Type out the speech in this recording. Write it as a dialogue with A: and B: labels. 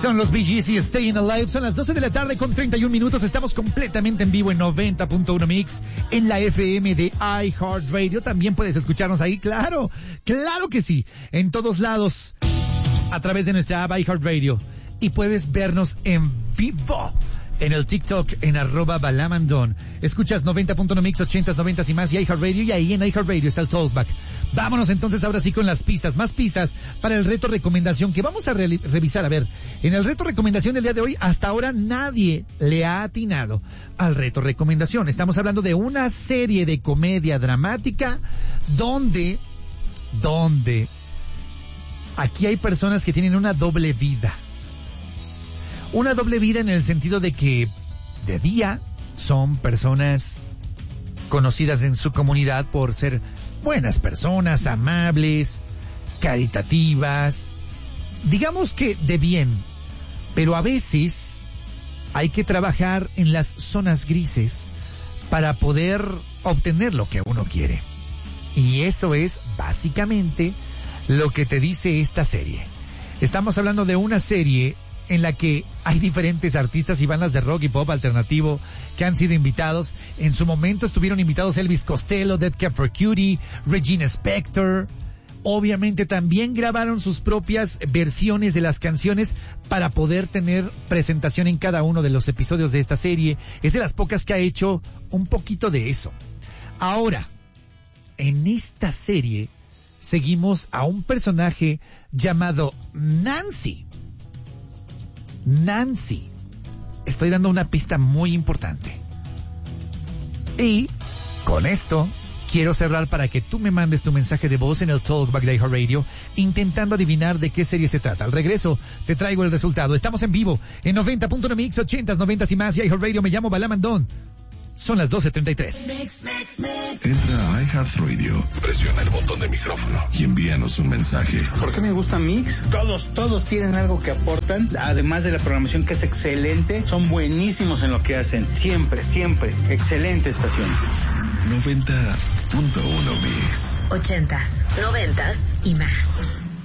A: Son los Bee Gees y Staying Alive. Son las 12 de la tarde con 31 minutos. Estamos completamente en vivo en 90.1 Mix en la FM de iHeartRadio. También puedes escucharnos ahí, claro, claro que sí. En todos lados a través de nuestra app iHeartRadio. Y puedes vernos en vivo en el TikTok en @balamandon. Escuchas 90.1 Mix, 80s, 90s y más y iHeartRadio, y ahí en iHeartRadio está el Talkback. Vámonos entonces ahora sí con las pistas, más pistas para el reto recomendación que vamos a revisar. A ver, en el reto recomendación del día de hoy, hasta ahora nadie le ha atinado al reto recomendación. Estamos hablando de una serie de comedia dramática donde aquí hay personas que tienen una doble vida. Una doble vida en el sentido de que de día son personas conocidas en su comunidad por ser buenas personas, amables, caritativas, digamos que de bien, pero a veces hay que trabajar en las zonas grises para poder obtener lo que uno quiere. Y eso es básicamente lo que te dice esta serie. Estamos hablando de una serie en la que hay diferentes artistas y bandas de rock y pop alternativo que han sido invitados. En su momento estuvieron invitados Elvis Costello, Dead Cat for Cutie, Regina Spektor. Obviamente también grabaron sus propias versiones de las canciones para poder tener presentación en cada uno de los episodios de esta serie. Es de las pocas que ha hecho un poquito de eso. Ahora, en esta serie seguimos a un personaje llamado Nancy. Estoy dando una pista muy importante. Y con esto quiero cerrar para que tú me mandes tu mensaje de voz en el Talkback de iHeartRadio intentando adivinar de qué serie se trata. Al regreso te traigo el resultado. Estamos en vivo en 90.1 Mix, 80s, 90s y más y iHeartRadio. Me llamo Balamandón. Son las 12:33.
B: Entra a iHeartRadio, presiona el botón de micrófono y envíanos un mensaje.
C: ¿Por qué me gusta Mix? Todos tienen algo que aportan, además de la programación que es excelente, son buenísimos en lo que hacen, siempre, excelente estación.
B: 90.1 Mix.
D: 80s, 90s y más.